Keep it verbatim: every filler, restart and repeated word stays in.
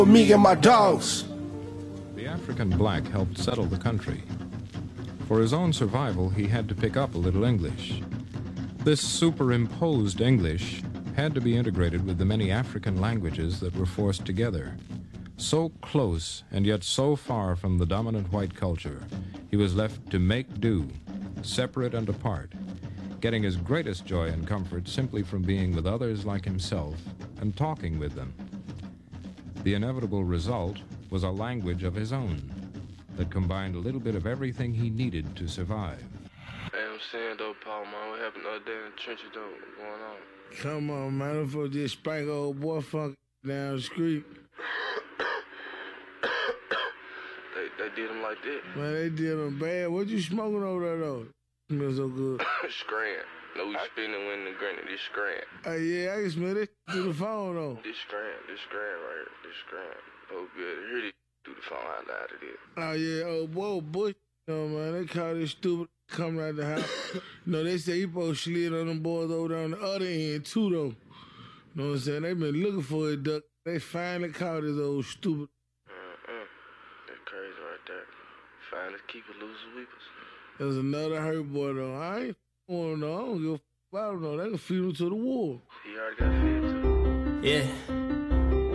Me and my dogs. The African black helped settle the country. For his own survival, he had to pick up a little English. This superimposed English had to be integrated with the many African languages that were forced together. So close and yet so far from the dominant white culture, he was left to make do, separate and apart, getting his greatest joy and comfort simply from being with others like himself and talking with them. The inevitable result was a language of his own that combined a little bit of everything he needed to survive. Hey, I'm saying though, Paul, man, what happened the other day in the trenches though? What's going on? Come on, man, them folks just spank old boy funk down the street. they they did him like that. Man, they did him bad. What you smoking over there though? Smells so good. Scran. No, we spinning when the granted. This scran. Oh yeah, I can smell it through the phone though. This scran, this scran right here. This scran. Oh good. Hear this through the phone out loud it is. Oh yeah, oh boy, Bush. You know, man, they call this stupid coming out the house. You know, they say he supposed to slid on them boys over there on the other end too though. You know what I'm saying? They been looking for it, duck. They finally caught this old stupid. Uh-uh. That's crazy right there. Finally keep it loose as weepers. There's another hurt boy though. I ain't want to know. I don't give a f*** about him though. They can feed him to the wall. He already got fed too. Yeah.